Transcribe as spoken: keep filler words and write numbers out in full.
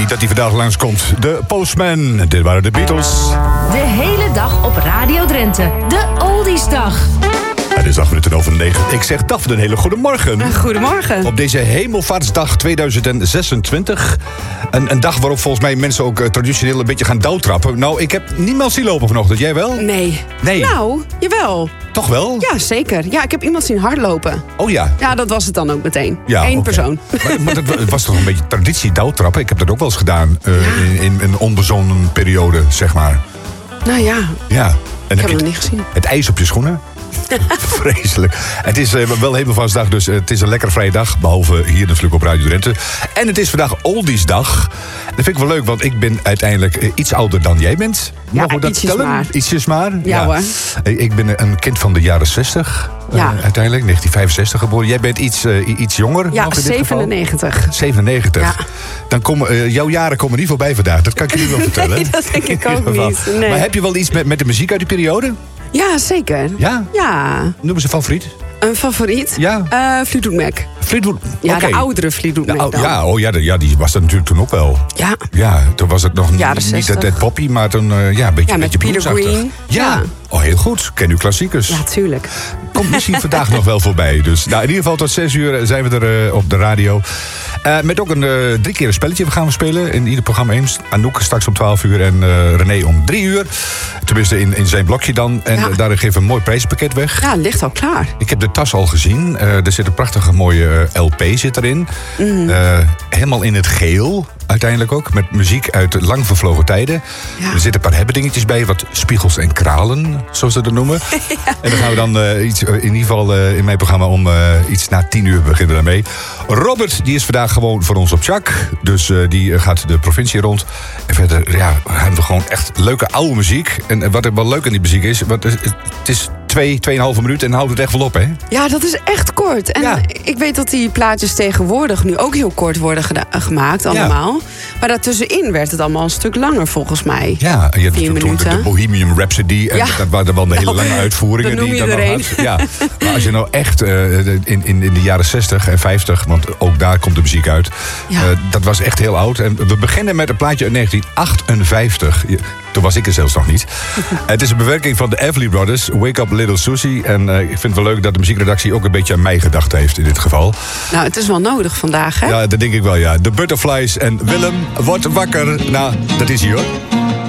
niet dat hij vandaag langskomt. De Postman, dit waren de Beatles. De hele dag op Radio Drenthe. De Oldiesdag. Het is acht minuten over negen. Ik zeg dag, een hele goede morgen. Goedemorgen. Op deze Hemelvaartsdag tweeduizend zesentwintig. Een, een dag waarop volgens mij mensen ook uh, traditioneel een beetje gaan douwtrappen. Nou, ik heb niemand zien lopen vanochtend. Jij wel? Nee. Nee. Nou, jawel. Toch wel? Ja, zeker. Ja, ik heb iemand zien hardlopen. Oh ja. Ja, dat was het dan ook meteen. Ja, Eén okay. persoon. Maar, maar dat was toch een beetje traditie, douwtrappen? Ik heb dat ook wel eens gedaan uh, Ja. in, in een onbezonnen periode, zeg maar. Nou ja, Ja. En ik heb je hem nog niet gezien. Het ijs op je schoenen? Vreselijk. Het is uh, wel Hemelvaartsdag, dus uh, het is een lekkere vrije dag. Behalve hier natuurlijk op Radio Drenthe. En het is vandaag Oldiesdag. Dat vind ik wel leuk, want ik ben uiteindelijk uh, iets ouder dan jij bent. Ja, Mogen we dat ietsjes stellen? maar. Ietsjes maar. Ja, hoor. Ik ben een kind van de jaren zestig. Uh, Ja. uiteindelijk, negentien vijfenzestig geboren. Jij bent iets, uh, iets jonger. Ja, nog in dit geval. zevenennegentig. zevenennegentig. Ja. Dan komen uh, jouw jaren komen niet voorbij vandaag. Dat kan ik je nu wel vertellen. Nee, dat denk ik In ook ieder geval. niet. Nee. Maar heb je wel iets met, met de muziek uit die periode? Ja, zeker. Ja? Ja. Noem eens een favoriet. Een favoriet? Ja. Uh, Fleetwood Mac. Fleetwood. Ja, Oké. de oudere Fleetwood Mac Nou, dan. ja, oh, ja, de- ja, die was dat natuurlijk toen ook wel. Ja. Ja, toen was het nog n- Jaren niet zestig. dat, dat poppy, maar toen uh, ja, een beetje, Ja, met beetje Peter bluesachtig. Green. Ja. Ja. Oh, heel goed. Ken uw klassiekers. Ja, tuurlijk. Komt misschien vandaag nog wel voorbij. Dus nou, in ieder geval tot zes uur zijn we er uh, op de radio. Uh, met ook een uh, drie keer een spelletje we gaan we spelen. In ieder programma eens. Anouk straks om twaalf uur en uh, René om drie uur. Tenminste in, in zijn blokje dan. En Ja. uh, daar geven we een mooi prijzenpakket weg. Ja, het ligt al klaar. Ik heb de tas al gezien. Uh, er zit een prachtige mooie uh, L P zit erin. Mm. Uh, helemaal in het geel. Uiteindelijk ook. Met muziek uit lang vervlogen tijden. Ja. Er zitten een paar hebbedingetjes bij. Wat spiegels en kralen, zoals ze dat noemen. Ja. En dan gaan we dan uh, iets, uh, in ieder geval uh, in mijn programma om uh, iets na tien uur beginnen daarmee. Robert, die is vandaag gewoon voor ons op Tjak. Dus uh, die uh, gaat de provincie rond. En verder ja, hebben we gewoon echt leuke oude muziek. En uh, wat er wel leuk aan die muziek is. Wat, uh, het is twee, tweeënhalve minuten en houdt het echt wel op, hè? Ja, dat is echt kort. En Ja. ik weet dat die plaatjes tegenwoordig nu ook heel kort worden geda- gemaakt allemaal. Maar daartussenin werd het allemaal een stuk langer volgens mij. Ja, en je hebt Vier toen de, minuten. de Bohemian Rhapsody. En Ja. dat waren wel een hele lange uitvoeringen dat die noem ik je dan er nog een. had. Ja. Maar als je nou echt uh, in, in, in de jaren zestig en vijftig, want ook daar komt de muziek uit. Ja. Uh, dat was echt heel oud. En we beginnen met een plaatje uit negentien achtenvijftig. Je- Toen was ik er zelfs nog niet. Het is een bewerking van de Everly Brothers, Wake Up Little Susie. En uh, ik vind het wel leuk dat de muziekredactie ook een beetje aan mij gedacht heeft in dit geval. Nou, het is wel nodig vandaag, hè? Ja, dat denk ik wel, ja. De Butterflies en Willem wordt wakker. Nou, dat is hij hoor.